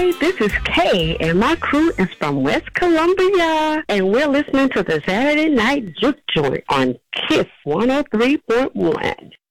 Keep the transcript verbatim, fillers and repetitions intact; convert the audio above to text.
Hi, this is Kay, and my crew is from West Columbia, and we're listening to the Saturday Night Juke Joint on KISS one oh three point one.